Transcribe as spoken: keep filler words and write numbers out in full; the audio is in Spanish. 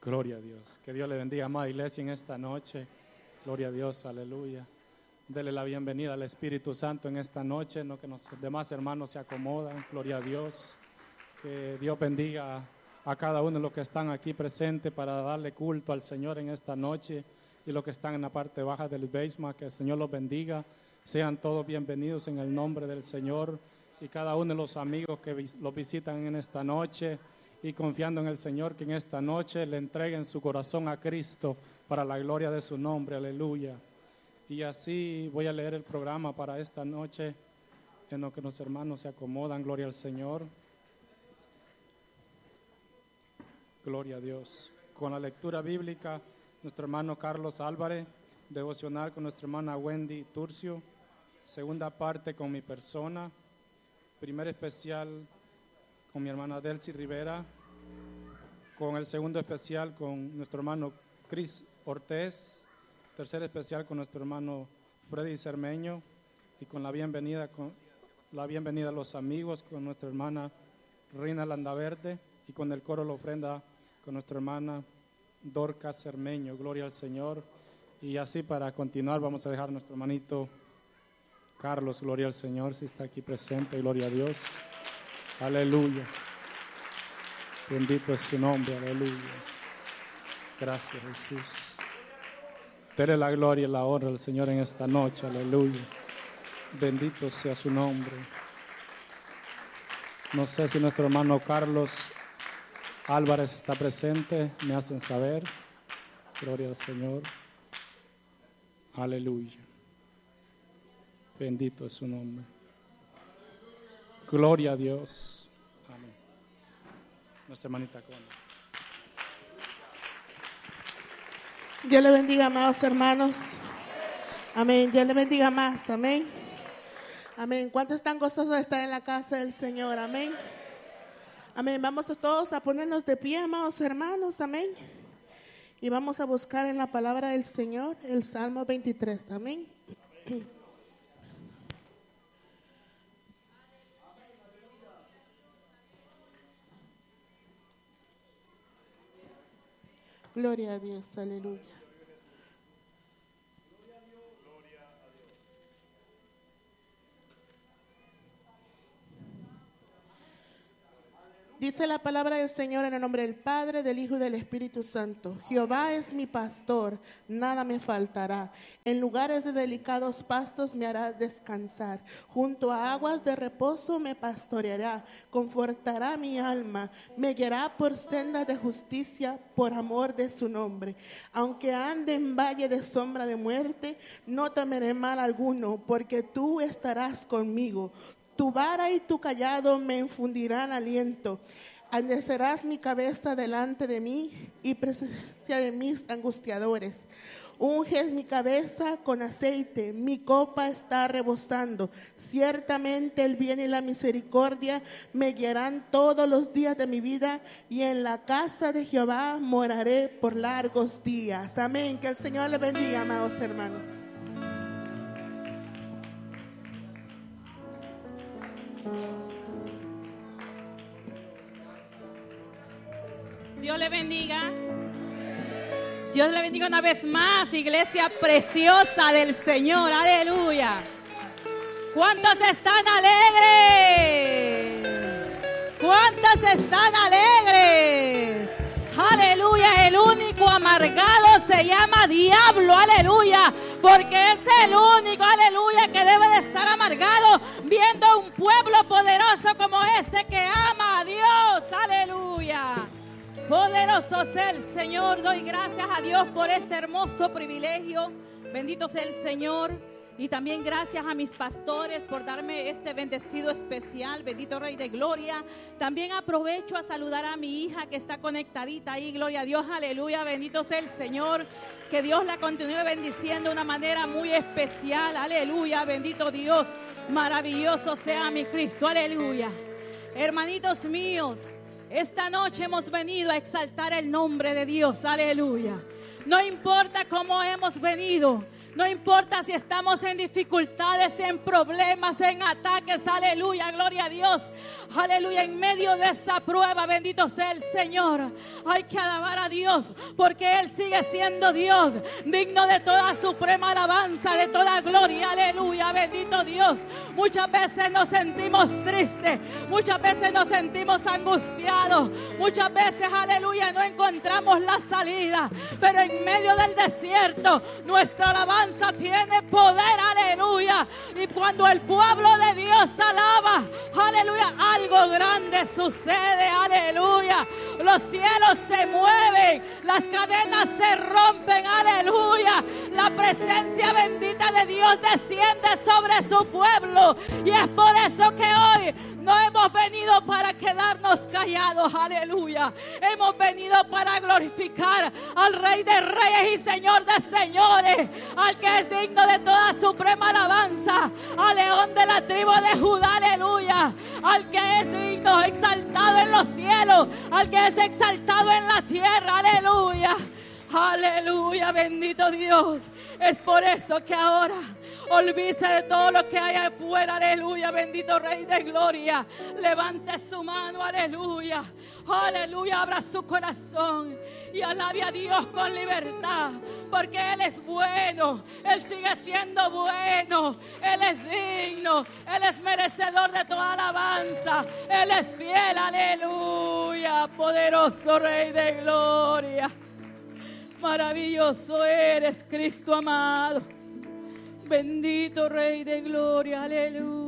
Gloria a Dios. Que Dios le bendiga, amada iglesia, en esta noche. Gloria a Dios, aleluya. Dele la bienvenida al Espíritu Santo en esta noche, no que los demás hermanos se acomodan. Gloria a Dios. Que Dios bendiga a cada uno de los que están aquí presentes para darle culto al Señor en esta noche, y los que están en la parte baja del basement, que el Señor los bendiga. Sean todos bienvenidos en el nombre del Señor, y cada uno de los amigos que vis- los visitan en esta noche, y confiando en el Señor, que en esta noche le entreguen su corazón a Cristo para la gloria de su nombre, aleluya. Y así voy a leer el programa para esta noche, en lo que los hermanos se acomodan. Gloria al Señor. Gloria a Dios. Con la lectura bíblica, nuestro hermano Carlos Álvarez, devocional con nuestra hermana Wendy Turcio, segunda parte con mi persona, primer especial con mi hermana Delcy Rivera, con el segundo especial con nuestro hermano Chris Ortiz, tercer especial con nuestro hermano Freddy Cermeño, y con la bienvenida con la bienvenida a los amigos con nuestra hermana Reina Landaverde, y con el coro la ofrenda con nuestra hermana Dorca Cermeño. Gloria al Señor. Y así, para continuar, vamos a dejar a nuestro hermanito Carlos, gloria al Señor, si está aquí presente. Gloria a Dios. Aleluya. Bendito es su nombre, aleluya. Gracias, Jesús. Dele la gloria y la honra al Señor en esta noche, aleluya. Bendito sea su nombre. No sé si nuestro hermano Carlos Álvarez está presente, me hacen saber. Gloria al Señor. Aleluya. Bendito es su nombre. Gloria a Dios. Amén. Nuestra hermanita Conda. Dios le bendiga, amados hermanos. Amén. Dios le bendiga más. Amén. Amén. ¿Cuántos están gozosos de estar en la casa del Señor? Amén. Amén. Vamos a todos a ponernos de pie, amados hermanos. Amén. Y vamos a buscar en la palabra del Señor el Salmo veintitrés. Amén. Gloria a Dios, aleluya. Dice la palabra del Señor en el nombre del Padre, del Hijo y del Espíritu Santo. Jehová es mi pastor, nada me faltará. En lugares de delicados pastos me hará descansar. Junto a aguas de reposo me pastoreará. Confortará mi alma. Me guiará por sendas de justicia por amor de su nombre. Aunque ande en valle de sombra de muerte, no temeré mal alguno, porque tú estarás conmigo. Tu vara y tu cayado me infundirán aliento. Enderecerás mi cabeza delante de mí y presencia de mis angustiadores. Unges mi cabeza con aceite, mi copa está rebosando. Ciertamente el bien y la misericordia me guiarán todos los días de mi vida, y en la casa de Jehová moraré por largos días. Amén. Que el Señor le bendiga, amados hermanos. Dios le bendiga. Dios le bendiga una vez más, iglesia preciosa del Señor. Aleluya. ¿Cuántos están alegres? ¿Cuántos están alegres? Aleluya. El único amargado se llama diablo. Aleluya. Porque es el único, aleluya, que debe de estar amargado viendo un pueblo poderoso como este que ama a Dios. Aleluya. Poderoso sea el Señor. Doy gracias a Dios por este hermoso privilegio. Bendito sea el Señor. Y también gracias a mis pastores por darme este bendecido especial. Bendito Rey de Gloria. También aprovecho a saludar a mi hija que está conectadita ahí. Gloria a Dios, aleluya. Bendito sea el Señor. Que Dios la continúe bendiciendo de una manera muy especial. Aleluya. Bendito Dios. Maravilloso sea mi Cristo. Aleluya. Hermanitos míos, esta noche hemos venido a exaltar el nombre de Dios. Aleluya. No importa cómo hemos venido. No importa si estamos en dificultades, en problemas, en ataques, aleluya, gloria a Dios, aleluya, en medio de esa prueba, bendito sea el Señor. Hay que alabar a Dios, porque Él sigue siendo Dios, digno de toda suprema alabanza, de toda gloria, aleluya, bendito Dios. Muchas veces nos sentimos tristes, muchas veces nos sentimos angustiados, muchas veces, aleluya, no encontramos la salida, pero en medio del desierto, nuestra alabanza tiene poder, aleluya. Y cuando el pueblo de Dios alaba, aleluya, algo grande sucede, aleluya. Los cielos se mueven, las cadenas se rompen, aleluya. La presencia bendita de Dios desciende sobre su pueblo, y es por eso que hoy no hemos venido para quedarnos callados, aleluya. Hemos venido para glorificar al Rey de Reyes y Señor de Señores, al que es digno de toda suprema alabanza, al León de la tribu de Judá, aleluya. Al que es digno, exaltado en los cielos, al que es exaltado en la tierra, aleluya. Aleluya, bendito Dios. Es por eso que ahora olvídese de todo lo que hay afuera, aleluya, bendito Rey de Gloria. Levante su mano, aleluya, aleluya, abra su corazón y alabe a Dios con libertad, porque Él es bueno, Él sigue siendo bueno, Él es digno, Él es merecedor de toda alabanza, Él es fiel, aleluya, poderoso Rey de Gloria. Maravilloso eres, Cristo amado. Bendito Rey de Gloria, aleluya.